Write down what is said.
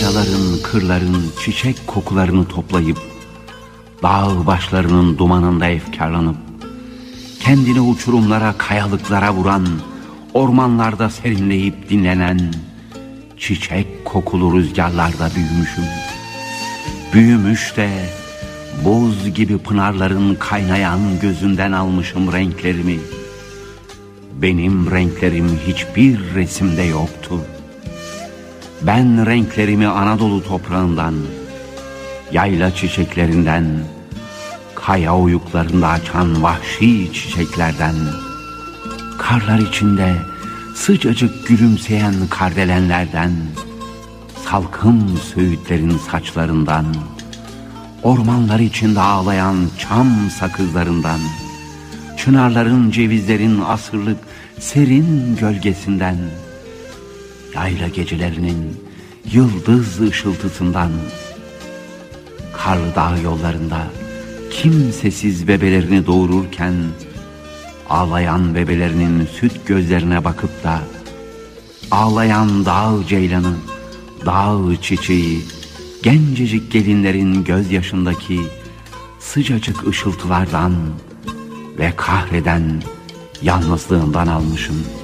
Yaylaların, kırların çiçek kokularını toplayıp, dağ başlarının dumanında efkarlanıp, kendini uçurumlara, kayalıklara vuran, ormanlarda serinleyip dinlenen, çiçek kokulu rüzgarlarda büyümüşüm. Büyümüş de buz gibi pınarların kaynayan gözünden almışım renklerimi. Benim renklerim hiçbir resimde yoktur. Ben renklerimi Anadolu toprağından, yayla çiçeklerinden, kaya oyuklarında açan vahşi çiçeklerden, karlar içinde sıcacık gülümseyen kardelenlerden, salkım söğütlerin saçlarından, ormanlar içinde ağlayan çam sakızlarından, çınarların, cevizlerin asırlık serin gölgesinden, yayla gecelerinin yıldız ışıltısından, karlı dağ yollarında kimsesiz bebelerini doğururken, ağlayan bebelerinin süt gözlerine bakıp da, ağlayan dağ ceylanı, dağ çiçeği, gencecik gelinlerin gözyaşındaki sıcacık ışıltılardan ve kahreden yalnızlığından almışım.